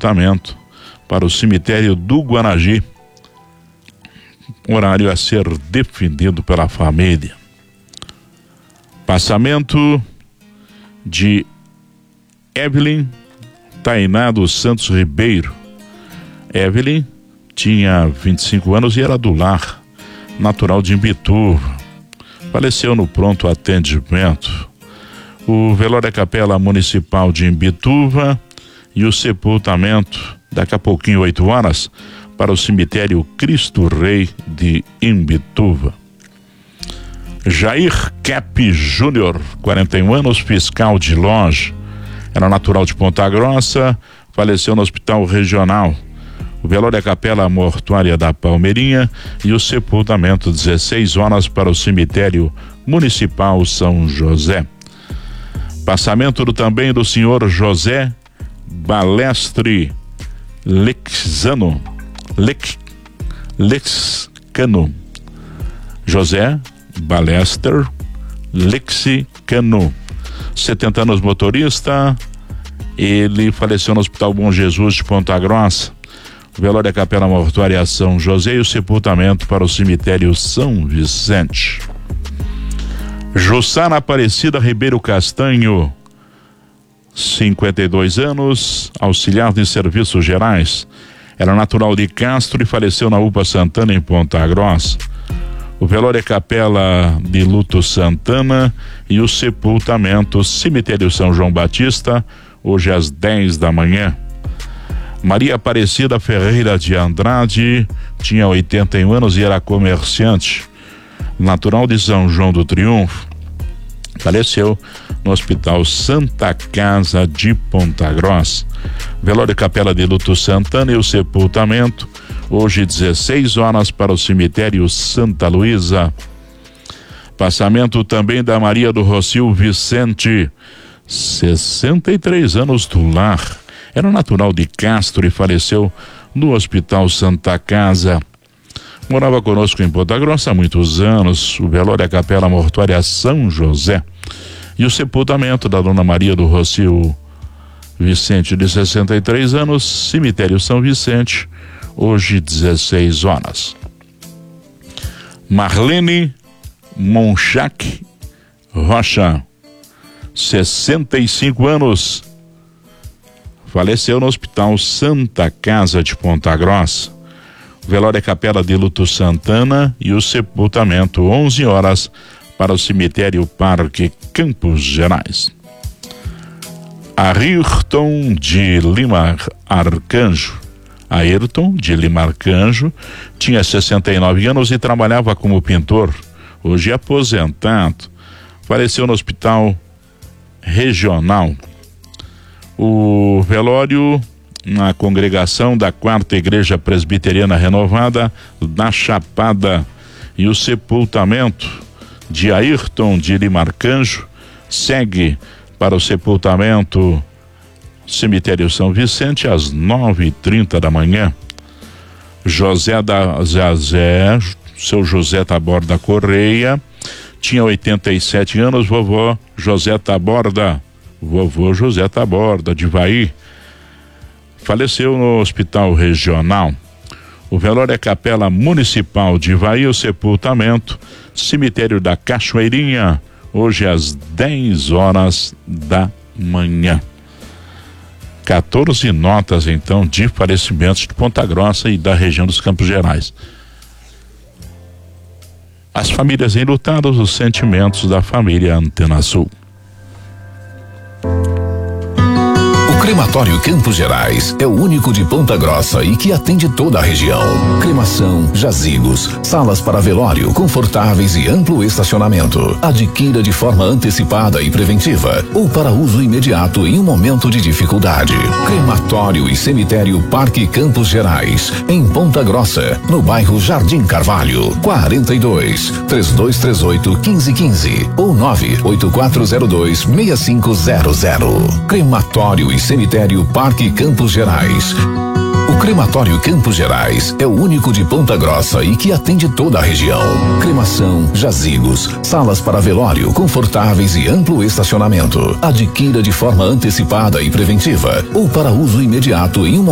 sepultamento para o cemitério do Guaragi. Horário a ser definido pela família. Passamento de Evelyn Tainá dos Santos Ribeiro. Evelyn tinha 25 anos e era do lar, natural de Imbituva. Faleceu no pronto atendimento. O velório é Capela Municipal de Imbituva e o sepultamento daqui a pouquinho, 8 horas, para o cemitério Cristo Rei de Imbituva. Jair Kepp Júnior, 41 anos, fiscal de loja, era natural de Ponta Grossa, faleceu no Hospital Regional. O velório é Capela Mortuária da Palmeirinha e o sepultamento 16 horas para o cemitério Municipal São José. Passamento também do senhor José Balestre Lexcano. José Balestre Lexicano, 70 anos, motorista. Ele faleceu no Hospital Bom Jesus de Ponta Grossa. O velório é Capela Mortuária São José e o sepultamento para o cemitério São Vicente. Jussara Aparecida Ribeiro Castanho, 52 anos, auxiliar de serviços gerais. Era natural de Castro e faleceu na UPA Santana, em Ponta Grossa. O velório é Capela de Luto Santana e o sepultamento cemitério São João Batista, hoje às 10 da manhã. Maria Aparecida Ferreira de Andrade tinha 81 anos e era comerciante, natural de São João do Triunfo. Faleceu no Hospital Santa Casa de Ponta Grossa. Velório Capela de Luto Santana e o sepultamento hoje 16 horas para o cemitério Santa Luísa. Passamento também da Maria do Rocio Vicente, 63 anos, do lar. Era natural de Castro e faleceu no Hospital Santa Casa. Morava conosco em Ponta Grossa há muitos anos. O velório é Capela Mortuária São José. E o sepultamento da Dona Maria do Rocio Vicente, de 63 anos, cemitério São Vicente, hoje 16 horas. Marlene Monchac Rocha, 65 anos, faleceu no Hospital Santa Casa de Ponta Grossa. O velório é Capela de Luto Santana e o sepultamento 11 horas para o cemitério Parque Campos Gerais. Ayrton de Lima Arcanjo. Ayrton de Lima Arcanjo tinha 69 anos e trabalhava como pintor, hoje aposentado. Faleceu no Hospital Regional. O velório na congregação da 4ª Igreja Presbiteriana Renovada da Chapada e o sepultamento de Ayrton de Lima Arcanjo segue para o sepultamento cemitério São Vicente às 9h30 da manhã. Seu José Taborda Correia tinha 87 anos, vovô José Taborda de Ivaí, faleceu no Hospital Regional. O velório é Capela Municipal de Ivaí, o sepultamento cemitério da Cachoeirinha, hoje às 10 horas da manhã. 14 notas então de falecimentos de Ponta Grossa e da região dos Campos Gerais. As famílias enlutadas, os sentimentos da família Antena Sul. O Crematório Campos Gerais é o único de Ponta Grossa e que atende toda a região. Cremação, jazigos, salas para velório confortáveis e amplo estacionamento. Adquira de forma antecipada e preventiva ou para uso imediato em um momento de dificuldade. Crematório e Cemitério Parque Campos Gerais, em Ponta Grossa, no bairro Jardim Carvalho. 42-3238-1515 ou 98402-6500. Crematório e Cemitério Parque Campos Gerais. O Crematório Campos Gerais é o único de Ponta Grossa e que atende toda a região. Cremação, jazigos, salas para velório confortáveis e amplo estacionamento. Adquira de forma antecipada e preventiva ou para uso imediato em um